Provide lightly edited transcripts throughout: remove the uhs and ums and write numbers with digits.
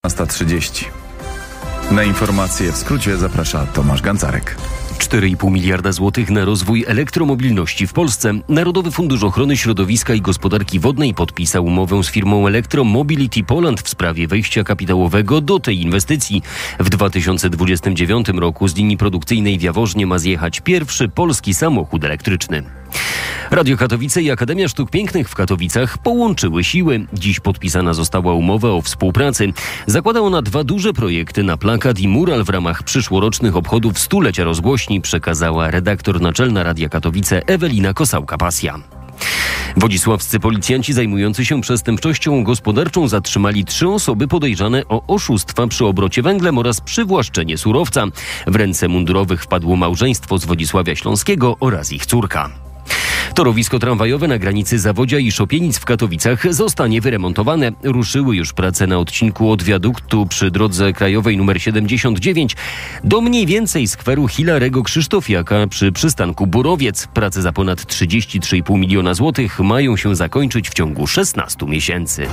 12:30. Na informacje w skrócie zaprasza Tomasz Gancarek. 4,5 miliarda złotych na rozwój elektromobilności w Polsce. Narodowy Fundusz Ochrony Środowiska i Gospodarki Wodnej podpisał umowę z firmą Electromobility Poland w sprawie wejścia kapitałowego do tej inwestycji. W 2029 roku z linii produkcyjnej w Jaworznie ma zjechać pierwszy polski samochód elektryczny. Radio Katowice i Akademia Sztuk Pięknych w Katowicach połączyły siły. Dziś podpisana została umowa o współpracy. Zakłada ona 2 duże projekty na plakat i mural w ramach przyszłorocznych obchodów stulecia rozgłośni, przekazała redaktor naczelna Radia Katowice Ewelina Kosałka-Pasja. Wodzisławscy policjanci zajmujący się przestępczością gospodarczą zatrzymali 3 osoby podejrzane o oszustwa przy obrocie węglem oraz przywłaszczenie surowca. W ręce mundurowych wpadło małżeństwo z Wodzisławia Śląskiego oraz ich córka. Torowisko tramwajowe na granicy Zawodzia i Szopienic w Katowicach zostanie wyremontowane. Ruszyły już prace na odcinku od wiaduktu przy drodze krajowej nr 79 do mniej więcej skweru Hilarego Krzysztofiaka przy przystanku Borowiec. Prace za ponad 33,5 miliona złotych mają się zakończyć w ciągu 16 miesięcy.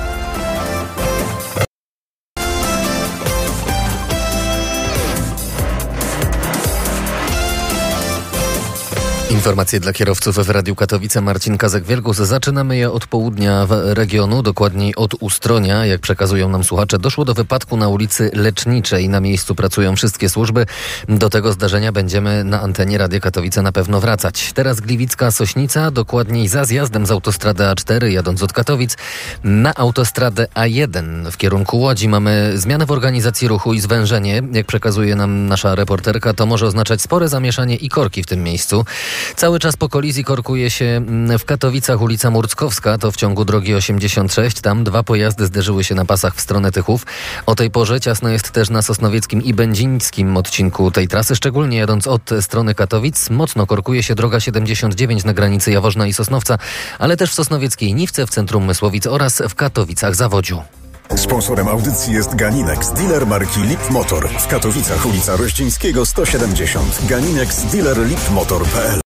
Informacje dla kierowców w Radiu Katowice. Marcin Kazek-Wielgus. Zaczynamy je od południa regionu, dokładniej od Ustronia. Jak przekazują nam słuchacze, doszło do wypadku na ulicy Leczniczej. Na miejscu pracują wszystkie służby. Do tego zdarzenia będziemy na antenie Radia Katowice na pewno wracać. Teraz Gliwicka Sośnica, dokładniej za zjazdem z autostrady A4, jadąc od Katowic na autostradę A1 w kierunku Łodzi. Mamy zmianę w organizacji ruchu i zwężenie. Jak przekazuje nam nasza reporterka, to może oznaczać spore zamieszanie i korki w tym miejscu. Cały czas po kolizji korkuje się w Katowicach ulica Murckowska, to w ciągu drogi 86. Tam 2 pojazdy zderzyły się na pasach w stronę Tychów. O tej porze ciasno jest też na Sosnowieckim i Będzińskim odcinku tej trasy, szczególnie jadąc od strony Katowic. Mocno korkuje się droga 79 na granicy Jaworzna i Sosnowca, ale też w Sosnowieckiej Niwce, w centrum Mysłowic oraz w Katowicach-Zawodziu. Sponsorem audycji jest Ganinex, dealer marki Lip Motor. W Katowicach ulica Rościńskiego 170. Ganinex, dealer lipmotor.pl.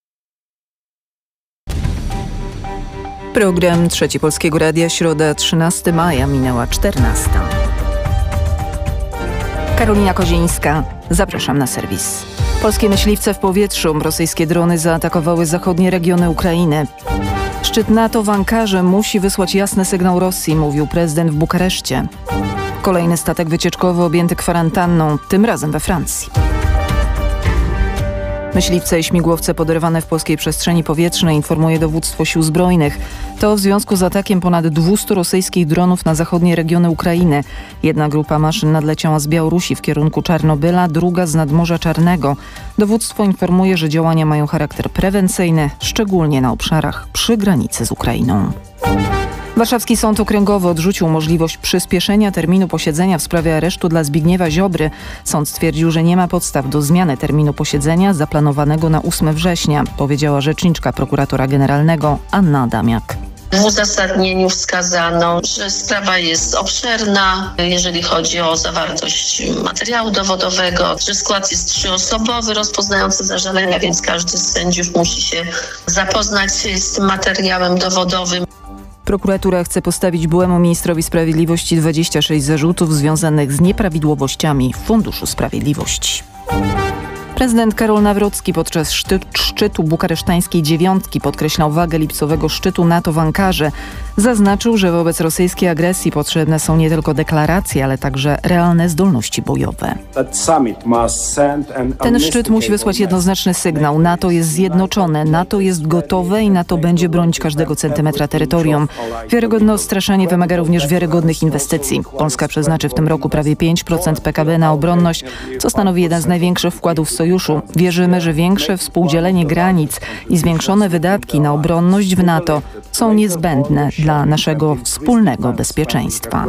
Program Trzeci Polskiego Radia, środa 13 maja, minęła 14. Karolina Kozińska, zapraszam na serwis. Polskie myśliwce w powietrzu. Rosyjskie drony zaatakowały zachodnie regiony Ukrainy. Szczyt NATO w Ankarze musi wysłać jasny sygnał Rosji, mówił prezydent w Bukareszcie. Kolejny statek wycieczkowy objęty kwarantanną, tym razem we Francji. Myśliwce i śmigłowce poderwane w polskiej przestrzeni powietrznej, informuje dowództwo sił zbrojnych. To w związku z atakiem ponad 200 rosyjskich dronów na zachodnie regiony Ukrainy. Jedna grupa maszyn nadleciała z Białorusi w kierunku Czarnobyla, druga z nadmorza Czarnego. Dowództwo informuje, że działania mają charakter prewencyjny, szczególnie na obszarach przy granicy z Ukrainą. Warszawski Sąd Okręgowy odrzucił możliwość przyspieszenia terminu posiedzenia w sprawie aresztu dla Zbigniewa Ziobry. Sąd stwierdził, że nie ma podstaw do zmiany terminu posiedzenia zaplanowanego na 8 września, powiedziała rzeczniczka prokuratora generalnego Anna Adamiak. W uzasadnieniu wskazano, że sprawa jest obszerna, jeżeli chodzi o zawartość materiału dowodowego, że skład jest 3-osobowy, rozpoznający zażalenia, więc każdy z sędziów musi się zapoznać z tym materiałem dowodowym. Prokuratura chce postawić byłemu ministrowi sprawiedliwości 26 zarzutów związanych z nieprawidłowościami w Funduszu Sprawiedliwości. Prezydent Karol Nawrocki podczas szczytu bukaresztańskiej dziewiątki podkreślał wagę lipcowego szczytu NATO w Ankarze. Zaznaczył, że wobec rosyjskiej agresji potrzebne są nie tylko deklaracje, ale także realne zdolności bojowe. Ten szczyt musi wysłać jednoznaczny sygnał. NATO jest zjednoczone, NATO jest gotowe i NATO będzie bronić każdego centymetra terytorium. Wiarygodne odstraszanie wymaga również wiarygodnych inwestycji. Polska przeznaczy w tym roku prawie 5% PKB na obronność, co stanowi jeden z największych wkładów sojuszu. Wierzymy, że większe współdzielenie granic i zwiększone wydatki na obronność w NATO są niezbędne dla naszego wspólnego bezpieczeństwa.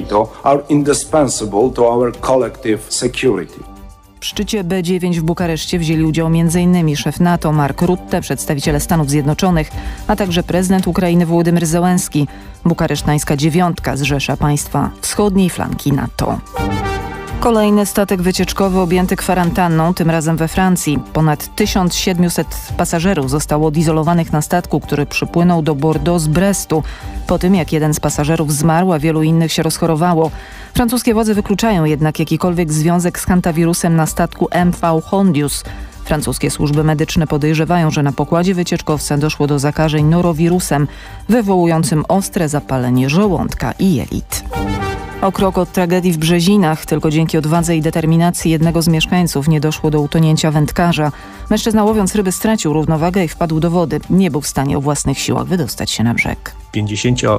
W szczycie B9 w Bukareszcie wzięli udział m.in. szef NATO Mark Rutte, przedstawiciele Stanów Zjednoczonych, a także prezydent Ukrainy Wołodymyr Zełenski. Bukaresztańska dziewiątka zrzesza państwa wschodniej flanki NATO. Kolejny statek wycieczkowy objęty kwarantanną, tym razem we Francji. Ponad 1700 pasażerów zostało odizolowanych na statku, który przypłynął do Bordeaux z Brestu, po tym jak jeden z pasażerów zmarł, a wielu innych się rozchorowało. Francuskie władze wykluczają jednak jakikolwiek związek z hantawirusem na statku MV Hondius. Francuskie służby medyczne podejrzewają, że na pokładzie wycieczkowca doszło do zakażeń norowirusem, wywołującym ostre zapalenie żołądka i jelit. O krok od tragedii w Brzezinach. Tylko dzięki odwadze i determinacji jednego z mieszkańców nie doszło do utonięcia wędkarza. Mężczyzna, łowiąc ryby, stracił równowagę i wpadł do wody. Nie był w stanie o własnych siłach wydostać się na brzeg.